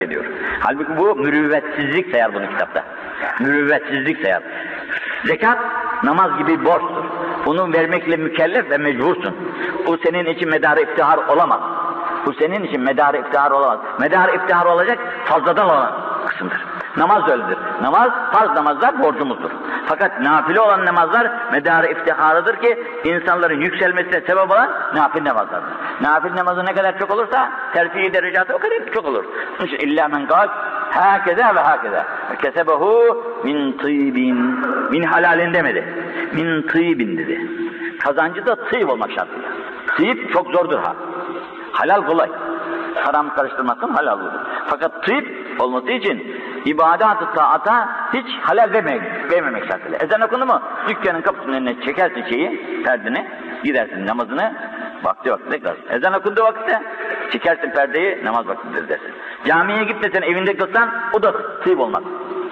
ediyor. Halbuki bu mürüvvetsizlik sayar bunu kitapta. Mürüvvetsizlik sayar. Zekat namaz gibi borçtur. Bunu vermekle mükellef ve mecbursun. Bu senin için medar-ı iftihar olamaz. Bu senin için medar-ı iftihar olamaz. Medar-ı iftihar olacak fazladan olan kısımdır. Namaz da öyledir. Namaz, farz namazlar borcumuzdur. Fakat nafile olan namazlar medar-ı iftiharıdır ki insanların yükselmesine sebep olan nafile namazlardır. Nafile namazı ne kadar çok olursa terfi-i derecatı o kadar çok olur. Onun için illa men kal hakeza ve hakeza. Kesebehu min tîbin. Min halalin demedi. Min tîbin dedi. Kazancı da tîb olmak şartıyla. Tîb çok zordur ha. Halal kolay. Haram karıştırmaktan halal olur. Fakat tîb olması için ibadet-ı taata hiç halal vermemek şartıyla. Ezan okundu mu? Dükkanın kapısının önüne çekersin şeyi, perdeni, gidersin namazını, vakti kılarsın. Ezan okunduğu vakitte çekersin perdeyi, namaz vaktidir dersin. Camiye gitmesen, evinde kılsan, o da tîb olmaz.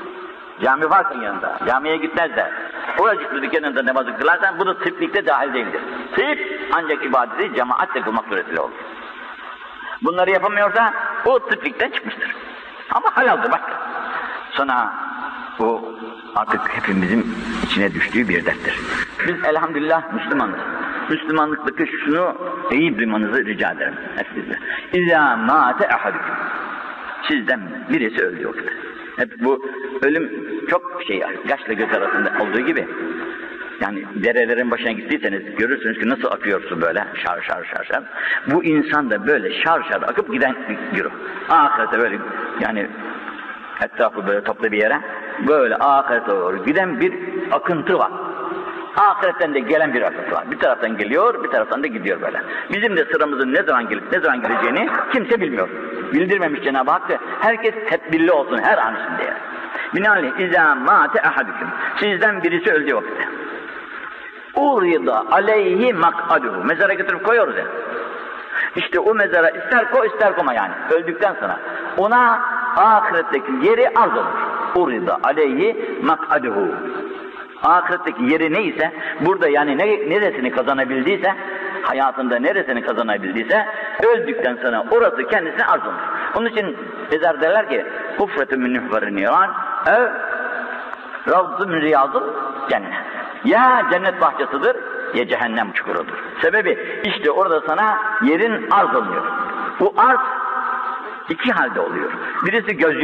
Cami varsın yanında, camiye gitmez de, oracıklı dükkanında namazı kılarsan, bu da tîblikte dahil değildir. Tîb ancak ibadeti cemaatle kılmak suretiyle olur. Bunları yapamıyorsa, o tîblikten çıkmıştır. Ama halaldır bak. Sonra bu artık hepimizin içine düştüğü bir derttir. Biz elhamdülillah Müslümanız. Müslümanlıktaki şunu iyi duymanızı rica ederim. İzâ mâte ehadüküm. Sizden birisi öldü yoktu. Hep bu ölüm çok kaşla göz arasında olduğu gibi. Yani derelerin başına gittiyseniz görürsünüz ki nasıl akıyor su böyle şar şar. Bu insan da böyle şar akıp giden bir güruh. Ahirete böyle yani etrafı böyle toplu bir yere böyle ahirete doğru giden bir akıntı var. Ahiretten de gelen bir akıntı var. Bir taraftan geliyor, bir taraftan da gidiyor böyle. Bizim de sıramızın ne zaman gelip ne zaman gideceğini kimse bilmiyor. Bildirmemiş Cenab-ı Hak da herkes tedbirli olsun her an içinde. Binaenaleyh izâ mâte ehadüküm. Sizden birisi öldüğü vakitte. Urida aleyhi mak'aduhu. Mezara götürüp koyuyoruz ya. İşte o mezara ister koy ister koyma yani. Öldükten sonra. Ona ahiretteki yeri arz olur. Urida aleyhi mak'aduhu. Ahiretteki yeri neyse, burada yani neresini kazanabildiyse, hayatında neresini kazanabildiyse, öldükten sonra orası kendisine arz olur. Onun için ezar derler ki, hufretü min nühverin niran, ev ravzu min riyazıl cennet. Ya cennet bahçesidir, ya cehennem çukurudur. Sebebi, işte orada sana yerin arz oluyor. Bu arz iki halde oluyor. Birisi göz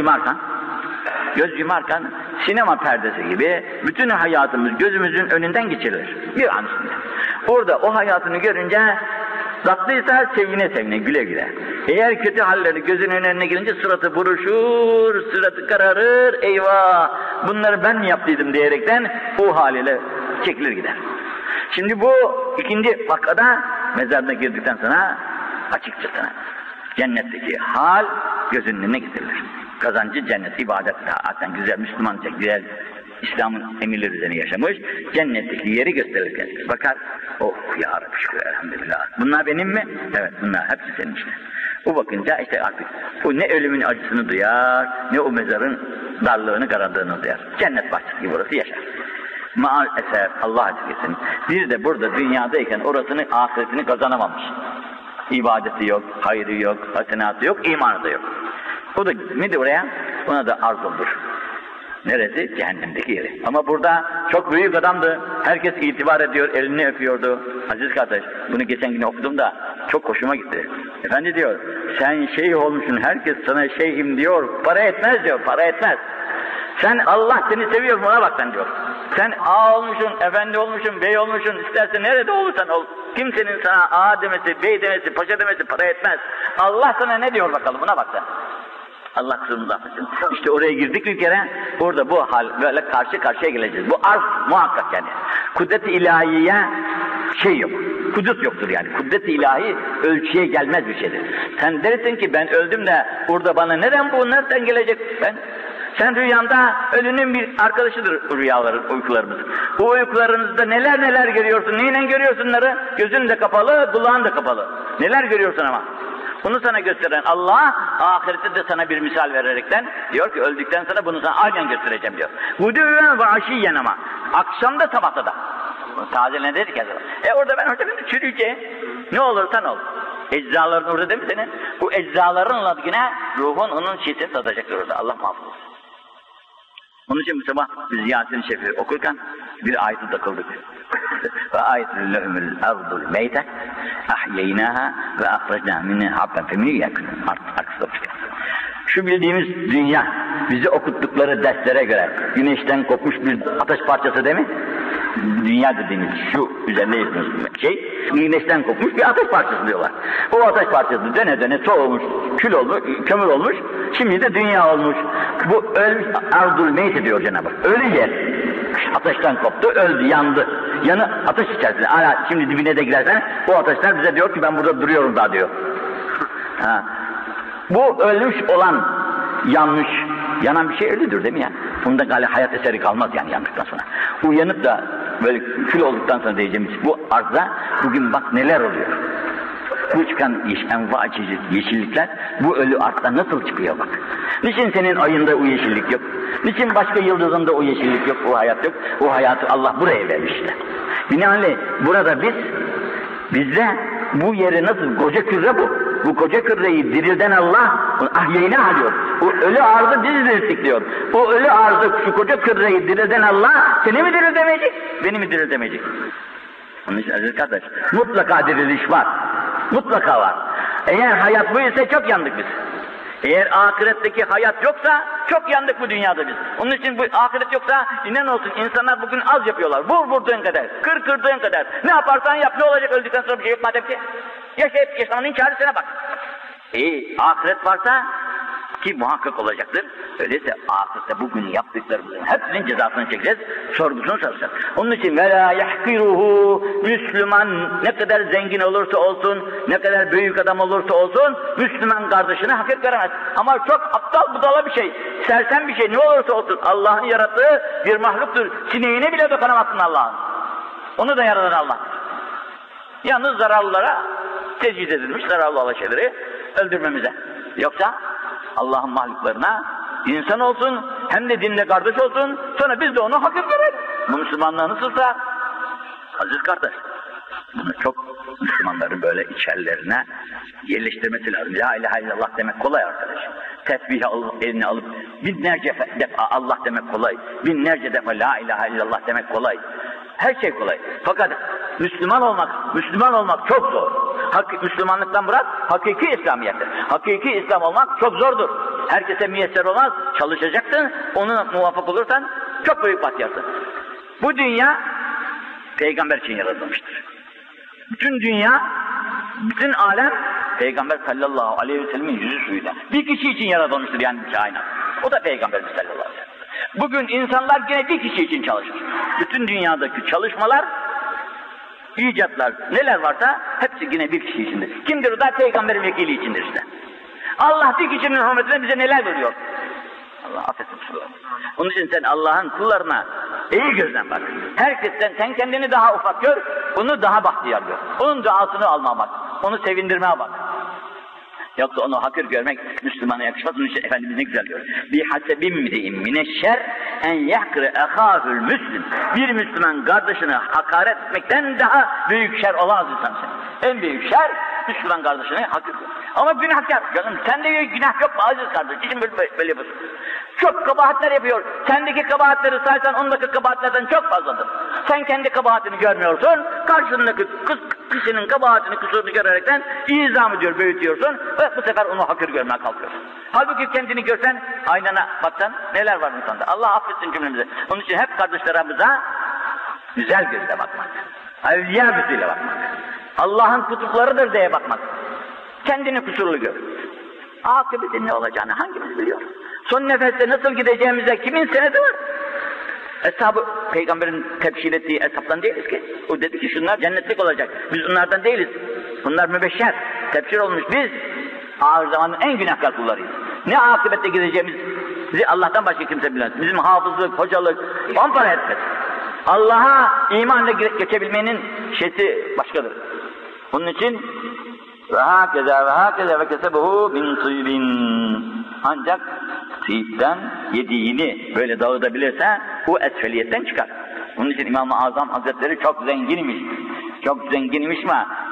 yumarken sinema perdesi gibi bütün hayatımız gözümüzün önünden geçirilir. Bir an içinde. Orada o hayatını görünce tatlıysa sevine güle güle. Eğer kötü halleri gözünün önüne gelince suratı buruşur, suratı kararır, eyvah bunları ben mi yaptıydım diyerekten o haliyle çekilir gider. Şimdi bu ikinci vakada mezarına girdikten sonra açıkçası cennetteki hal gözünün önüne getirilir. Kazancı cennet, ibadet, taatten güzel, Müslümanca güzel, İslam'ın emirleri üzerine yaşamış, cennetteki yeri gösterirken bakar, oh ya Rabbi şükür elhamdülillah. Bunlar benim mi? Evet bunlar hepsi senin işte. O bakınca işte artık o ne ölümün acısını duyar, ne o mezarın darlığını, karanlığını duyar. Cennet bahçesi gibi orası yaşar. Maal eser, Allah açıkçası. Bir de burada dünyadayken orasını, ahiretini kazanamamış. İbadeti yok, hayrı yok, hasenatı yok, imanı da yok. O da nedir oraya? Ona da arz olur. Neresi? Cehennemdeki yeri. Ama burada çok büyük adamdı. Herkes itibar ediyor, elini öpüyordu. Aziz kardeş, bunu geçen gün okudum da çok hoşuma gitti. Efendi diyor, sen şeyh olmuşsun, herkes sana şeyhim diyor, para etmez diyor, para etmez. Sen Allah seni seviyor, buna bak sen diyor. Sen ağa olmuşsun, efendi olmuşsun, bey olmuşsun, istersen nerede olursan ol. Kimsenin sana ağa demesi, bey demesi, paşa demesi para etmez. Allah sana ne diyor bakalım, buna bak sen. Allah kusurumuzu affetsin. İşte oraya girdik bir kere, orada bu hal böyle karşı karşıya geleceğiz. Bu arz muhakkak yani. Kudret-i ilahiye şey yok. Kudret yoktur yani. Kudret-i ilahi ölçüye gelmez bir şeydir. Sen dersin ki ben öldüm de burada bana neden bu nereden gelecek? Sen rüyanda ölünün bir arkadaşıdır uykularımız. Bu uykularınızda neler görüyorsun, neyle görüyorsun onları? Gözün de kapalı, kulağın da kapalı. Neler görüyorsun ama? Bunu sana gösteren Allah, ahirette de sana bir misal vererekten diyor ki öldükten sonra bunu sana aynen göstereceğim diyor. Gudüven ve aşiyyen ama. Akşam da sabahta da. Tazele dedik ya. Orada ben hocam çürüyeceğim. Ne olursan ol. Eczaların orada değil mi senin? Bu eczaların yine ruhun onun şeysini tadacaktır orada. Allah muhafaza. Onun için bu sabah biz Yasin-i Şerif'i okurken bir ayeti takıldık. Ve ayetul lehumul ardul meyte ahyeynaha ve ahrajna minha habben femini yakın. Şu bildiğimiz dünya, bizi okuttukları derslere göre güneşten kopmuş bir ateş parçası değil mi? Dünya dediğimiz şu üzerinde yazılmış şey, güneşten kopmuş bir ateş parçası diyorlar. O ateş parçası döne döne soğumuş, kül olmuş, kömür olmuş, şimdi de dünya olmuş. Bu ölmüş, ardul meyte diyor Cenab-ı Hak. Ölü yer. Ateşten koptu, öldü, yandı. Yanı ateş içerisinde. Hala şimdi dibine de girersen, o ateşler bize diyor ki ben burada duruyorum daha diyor. Ha. Bu ölmüş olan, yanmış, yanan bir şey ölüdür değil mi ya? Bunda galiba hayat eseri kalmaz yani yandıktan sonra. Uyanıp da böyle kül olduktan sonra diyeceğimiz bu arzda bugün bak neler oluyor. Bu çıkan enva çeşit yeşillikler bu ölü arzda nasıl çıkıyor bak. Niçin senin ayında o yeşillik yok? Niçin başka yıldızında o yeşillik yok, o hayat yok? O hayatı Allah buraya vermişler. Binaenaleyh burada bizde bu yeri nasıl koca küre bu. Bu koca küreyi dirilden Allah ahyeyna diyor. O ölü arzı biz dirilttik diyor. O ölü arzı şu koca küreyi dirilden Allah seni mi diriltemeyecek? Beni mi diriltemeyecek? Onun için aziz kardeş mutlaka diriliş var. Mutlaka var. Eğer hayat bu ise çok yandık biz. Eğer ahiretteki hayat yoksa çok yandık bu dünyada biz. Onun için bu ahiret yoksa inan olsun insanlar bugün az yapıyorlar. Vur vurduğun kadar, kır kırdığın kadar. Ne yaparsan yap, ne olacak öldükten sonra bir şey yok madem ki. Yaşayıp yaşamanın çaresine bak. Ahiret varsa ki muhakkak olacaktır. Öyleyse ahirette bugün yaptıklarımızın hepsinin cezasını çekeceğiz, sorgusunu soracağız. Onun için وَلَا يَحْقِرُهُ Müslüman ne kadar zengin olursa olsun, ne kadar büyük adam olursa olsun, Müslüman kardeşine hakir göremez. Ama çok aptal budala bir şey, sersem bir şey ne olursa olsun, Allah'ın yarattığı bir mahluktur. Sineğine bile dokunamazsın Allah'ın. Onu da yaratan Allah. Yalnız zararlılara tecviz edilmiş, zararlı olan şeyleri öldürmemize. Yoksa Allah'ın mahluklarına insan olsun, hem de dinle kardeş olsun, sonra biz de onu hakir görelim. Bu Müslümanlığı nasılsa, aziz kardeş, bunu çok Müslümanların böyle içerlerine yerleştirmesi lazım. La ilahe illallah demek kolay arkadaş. Tesbihi eline alıp binlerce defa Allah demek kolay. Binlerce defa la ilahe illallah demek kolay. Her şey kolay. Fakat Müslüman olmak çok zor. Müslümanlıktan murat hakiki İslamiyettir. Hakiki İslam olmak çok zordur. Herkese müyesser olmaz. Çalışacaksın, ona muvaffak olursan çok büyük bahtiyarsın. Bu dünya peygamber için yaratılmıştır. Bütün dünya, bütün alem peygamber sallallahu aleyhi ve sellemin yüzü suyuyla. Bir kişi için yaratılmıştır yani kainat. O da peygamberimiz sallallahu aleyhi ve sellem. Bugün insanlar yine bir kişi için çalışır. Bütün dünyadaki çalışmalar, icatlar neler varsa hepsi yine bir kişi içindir. Kimdir o da? Peygamberin vekili içindir işte. Allah bir kişinin hürmetine bize neler veriyor? Allah affetsin. Onun için sen Allah'ın kullarına iyi gözden bak. Herkesten sen kendini daha ufak gör, onu daha bahtiyar gör. Onun duasını almaya bak, onu sevindirmeye bak. Yoksa onu hakir görmek Müslümana yakışmaz. Onun için Efendimiz ne güzel diyor. بِحَسَبِ اِمْرِئِمْ مِنَ الشَّرْ اَنْ يَحْقِرَ اَخَاهُ الْمُسْلِمِ Bir Müslüman kardeşine hakaret etmekten daha büyük şer olamaz insan sen. En büyük şer Müslüman kardeşine hakir görmek. Ama günahkar. Canım sende günah yok mu aziz kardeş? İçin böyle yapıyorsun. Çok kabahatler yapıyor. Sendeki kabahatleri saysan ondaki kabahatlerden çok fazladır. Sen kendi kabahatini görmüyorsun. Karşındaki kişinin kabahatini, kusurunu görerekten izam ediyor, büyütüyorsun ve bu sefer onu hakir görmeye kalkıyorsun. Halbuki kendini görsen, aynana baksan neler var insanda. Allah affetsin cümlemizi. Onun için hep kardeşlerimize güzel gözle bakmak. Evliya gözüyle bakmak. Allah'ın kutuklarıdır diye bakmak. Kendini kusurlu gör. Akıbetin ne olacağını hangimiz biliyor? Son nefeste nasıl gideceğimize kimin senedi var? Eshab-ı Peygamber'in tebşir ettiği eshaptan değiliz ki. O dedi ki şunlar cennetlik olacak. Biz onlardan değiliz. Bunlar mübeşşer. Tebşir olmuş. Biz ağır zamanın en günahkar kullarıyız. Ne akıbette gideceğimizi Allah'tan başka kimse bilmez. Bizim hafızlık, hocalık, pampara etmez. Allah'a imanla geçebilmenin şeysi başkadır. Bunun için ve hakeza ve kesebuhu min tîbin. Ancak tîbden yediğini böyle dağıtabilirse bu esfeliyetten çıkar. Bunun için İmam-ı Azam Hazretleri çok zenginmiş. Çok zenginmiş ama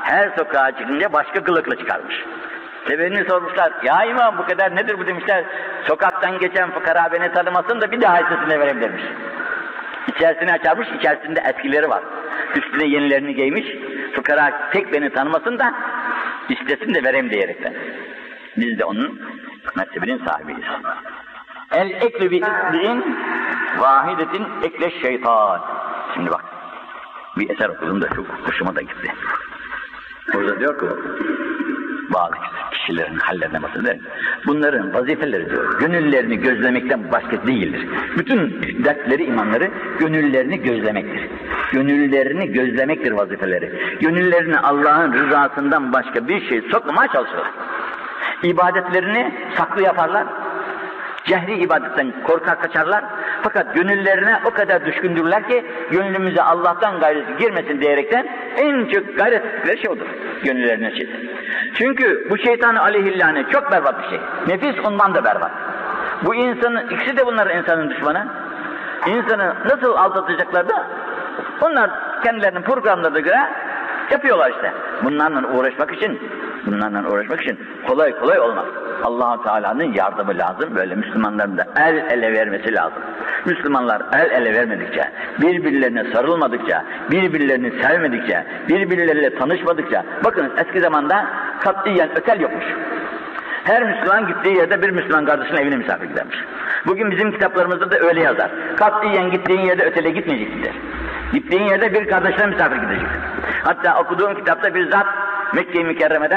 her sokağa çıkınca başka kılıkla çıkarmış. Sebebini sormuşlar. Ya imam bu kadar nedir bu demişler. Sokaktan geçen fukara beni tanımasın da bir daha hissesine vereyim demiş. İçerisini açarmış, içerisinde eskileri var. Üstüne yenilerini giymiş. Fukara tek beni tanımasın da istesin de vereyim diyerekten. Biz de onun mezhebinin sahibiyiz. El ekli bi'in vahidetin ekle şeytan. Şimdi bak, bir eser okudum da çok hoşuma da gitti. Burada diyor ki, bazı kişilerin hallerine bahseder. Bunların vazifeleri diyor, gönüllerini gözlemekten başka değildir. Bütün dertleri, imanları gönüllerini gözlemektir. Gönüllerini gözlemektir vazifeleri. Gönüllerini Allah'ın rızasından başka bir şey sokmamaya çalışırlar. İbadetlerini saklı yaparlar. Cehri ibadetten korkar kaçarlar. Fakat gönüllerine o kadar düşkündürler ki gönlümüze Allah'tan gayreti girmesin diyerekten en çok gayret ettikleri şey odur. Gönüllerine şey. Çünkü bu şeytan aleyhillâne çok berbat bir şey. Nefis ondan da berbat. Bu insanın, ikisi de bunlar insanın düşmanı. İnsanı nasıl aldatacaklar da onlar kendilerinin programlarına göre yapıyorlar işte. Bunlarla uğraşmak için kolay kolay olmaz. Allah-u Teala'nın yardımı lazım. Böyle Müslümanların da el ele vermesi lazım. Müslümanlar el ele vermedikçe, birbirlerine sarılmadıkça, birbirlerini sevmedikçe, birbirleriyle tanışmadıkça, bakın eski zamanda katiyen ötel yokmuş. Her Müslüman gittiği yerde bir Müslüman kardeşinin evine misafir gidermiş. Bugün bizim kitaplarımızda da öyle yazar. Katiyen gittiğin yerde ötele gitmeyeceksin der. Gittiğin yerde bir kardeşine misafir gideceksin. Hatta okuduğum kitapta bir zat Mekke-i Mükerreme'de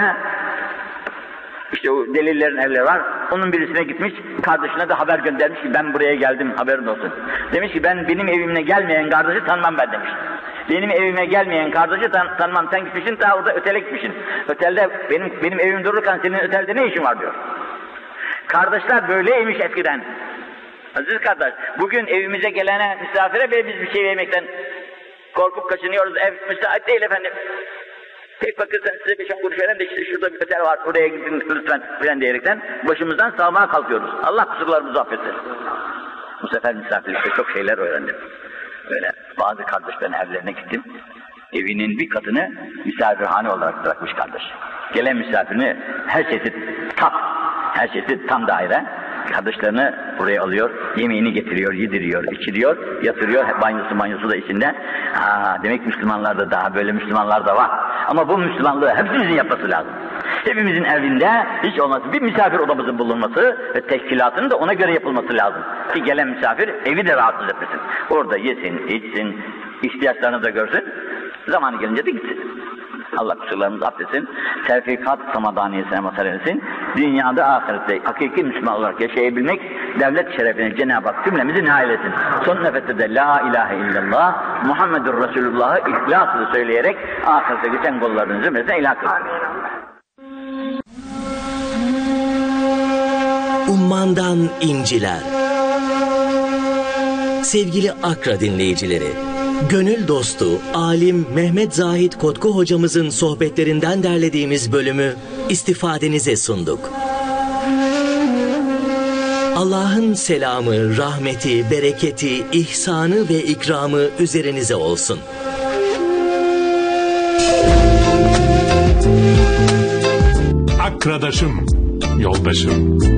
işte o delillerin evleri var. Onun birisine gitmiş, kardeşine de haber göndermiş ki ben buraya geldim, haberin olsun. Demiş ki benim evime gelmeyen kardeşi tanımam ben demiş. Benim evime gelmeyen kardeşi tanımam. Sen gitmişsin daha orada ötele gitmişsin. Otelde benim evim dururken senin otelde ne işin var diyor. Kardeşler böyleymiş eskiden. Aziz kardeş, bugün evimize gelene misafire bile biz bir şey vermekten korkup kaçınıyoruz. Ev müsait değil efendim. Tek fakirsen size 5-10 kuruş veren de işte şurada bir otel var, oraya gidin lütfen filan diyerekten başımızdan sağmaya kalkıyoruz. Allah kusurlarımızı affetsin. Bu sefer misafirlikte çok şeyler öğrendim. Böyle bazı kardeşlerin evlerine gittim. Evinin bir katını misafirhane olarak bırakmış kardeş. Gelen misafirini her çeşit tam daire. Kardeşlerini buraya alıyor, yemeğini getiriyor, yediriyor, içiriyor, yatırıyor, banyosu da içinde. Demek Müslümanlarda daha böyle Müslümanlar da var. Ama bu Müslümanlığı hepimizin yapması lazım. Hepimizin evinde hiç olmazsa bir misafir odamızın bulunması ve teşkilatının da ona göre yapılması lazım. Ki gelen misafir evi de rahatsız etmesin. Orada yesin, içsin, ihtiyaçlarını da görsün, zamanı gelince de gitsin. Allah kusurlarımızı affetsin, tevfikat samadaniyesine mazhar etsin, dünyada ahirette hakiki Müslüman olarak yaşayabilmek, devlet şerefine Cenab-ı Hak cümlemizi nail etsin. Son nefeste de La ilahe illallah, Muhammedur Resulullah'ı ihlaslı söyleyerek ahirete geçen kullarının zümresine ilah kılsın. Ummandan inciler. Sevgili Akra dinleyicileri, gönül dostu, alim Mehmet Zahid Kotku hocamızın sohbetlerinden derlediğimiz bölümü istifadenize sunduk. Allah'ın selamı, rahmeti, bereketi, ihsanı ve ikramı üzerinize olsun. Akradaşım, yoldaşım.